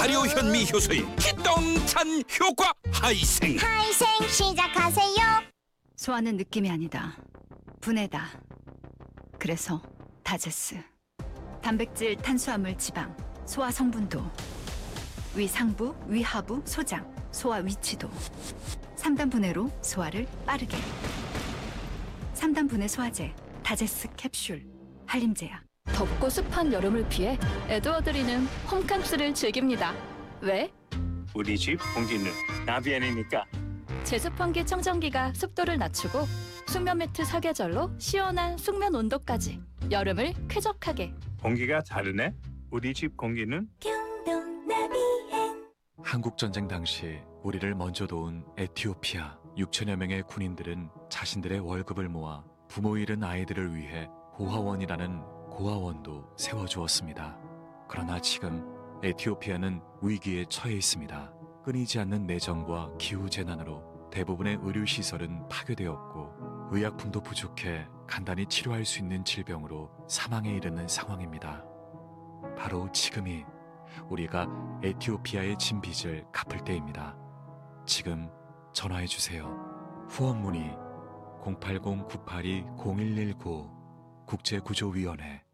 발효 현미 효소의 기똥찬 효과 하이생. 하이생 시작하세요. 소화는 느낌이 아니다. 분해다. 그래서 다제스. 단백질, 탄수화물, 지방, 소화 성분도, 위 상부, 위 하부, 소장, 소화 위치도. 3단 분해로 소화를 빠르게. 3단 분해 소화제, 다제스 캡슐, 한림제약. 덥고 습한 여름을 피해 에드워드리는 홈캉스를 즐깁니다. 왜? 우리 집 공기는 나비안이니까. 제습환기 청정기가 습도를 낮추고 숙면 매트 사계절로 시원한 숙면 온도까지 여름을 쾌적하게. 공기가 다르네. 우리 집 공기는 한국 전쟁 당시 우리를 먼저 도운 에티오피아 6천여 명의 군인들은 자신들의 월급을 모아 부모 잃은 아이들을 위해 고아원이라는 고아원도 세워주었습니다. 그러나 지금 에티오피아는 위기에 처해 있습니다. 끊이지 않는 내정과 기후재난으로 대부분의 의료시설은 파괴되었고 의약품도 부족해 간단히 치료할 수 있는 질병으로 사망에 이르는 상황입니다. 바로 지금이 우리가 에티오피아의 진 빚을 갚을 때입니다. 지금 전화해주세요. 후원 문의 080-982-0119 국제구조위원회